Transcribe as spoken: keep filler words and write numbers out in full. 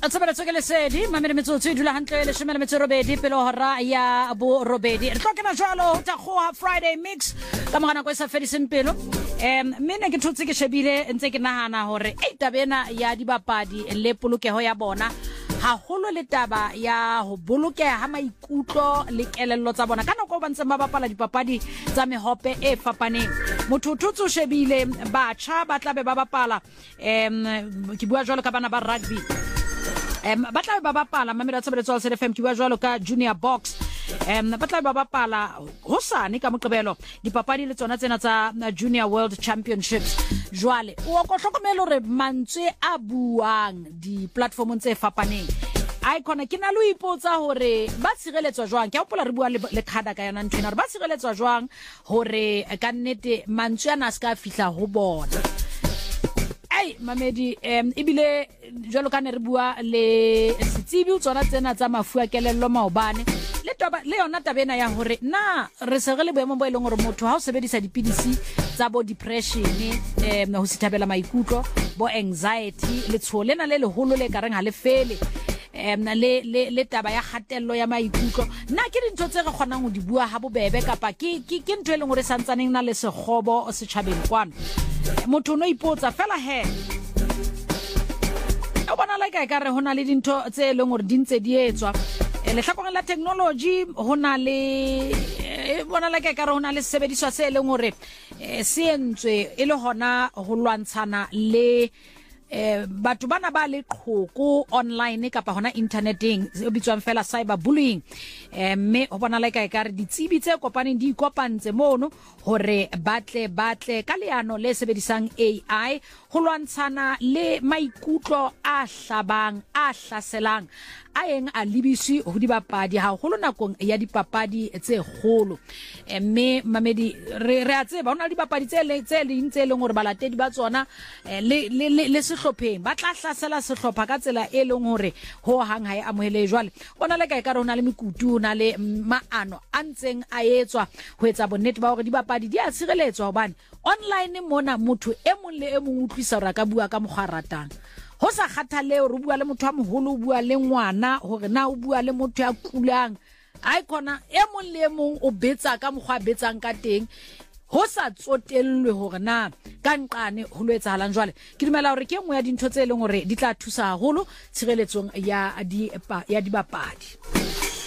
Atsabeletso ke lesedi mamele metsotso e dula hantle le shemela metso robedi pele hora ya bo robedi re tlokena jwalo ta go Friday mix ka mogana go sa fediseng pelo em mena ke thotse ke shebile ntse ke nahana hore e tabena ya dibapadi le polokeho ya bona ha holo le taba ya ho bolokeha ha maikutlo le kelello tsa bona kana go bantse ba bapala dipapadi tsa mehope e fapaneng motho thotse o shebile batjha ba tlabe ba bapala em ke bua jwalo ka bana ba rugby em batla ba bapala mamela tsebeletso tsa F M ke bua jwalo ka junior box em batla ba bapala hosane ka moqebelo dipapadi le tsona tsena tsa junior world championships jwale o go hlokomela re mantswe a buang di platformong tse fapaneng icona ke na lo ipotsa hore ba tshireletswa jwang ke a hopola re bua le khada ka yana nthwena re ba tshireletswa jwang hore ka nnete mantswe ana ska fihla ho bona ai mamedi em ibile jwalo ka ne re bua le setsibi tsona tsena tsa mafu a kelello maobane le toba le yona tabena ya hore na re se re le boemo bo ileng hore motho ha o sebedisa dipidisi tsa bo depression em ho sitabela maikutlo bo anxiety le tsholena le leholo le kareng ha le fele em le le le taba ya khatello ya maikutlo na ke dintho tse re kgonang ho di bua ha bobebe kapa ke ke ntwe e leng hore santsaneng na le segobo o se tšhabeng kwana motho no ipotsa fela he o bona la ka ka re hona le dintho tse leng hore di ntse di etswa le tlhakoreng la technology hona le bona la ka ka re hona le sebediswa se leng hore se entswe e le hona ho lwantshana le eh batho bana ba le qhoko online kapa hona interneteng e bitswang fela cyber bullying eh me ho bona like ka re ditsebi tse kopaneng di ikopantse mono hore batle batle ka leano le sebedisang A I ho lwantshana le maikutlo a hlabang a hlaselang a eng a libisi ho dibapadi ha holo nakong ya dipapadi tse kgolo mme mamedi re re a tseba hona le dipapadi tse le tse le ntse le ngore balatedi ba tsona le le le sehlopheng ba tla hlasela sehlopha ka tsela e leng hore ho hang ha e amohele jwale bona le ka e ka rona le mekutu na le maano a ntseng a etswa ho etsa bonnete ba hore dibapadi di a tshireletswa hobane online mona motho e mong le e mong utlwisa hore ka bua ka mogwaratang ho sa kgathale o bua le motho a moholo o bua le ngwana hore na o bua le motho ya kulang ai kona e mong le mong o betsa ka mogwa betsang ka teng ho sa tsotellwe hore na ka nqane ho lwetsa halang jwale ke dumela hore ke engwe ya dintho tse leng hore di tla thusa haholo tshireletsong ya di ya dibapadi.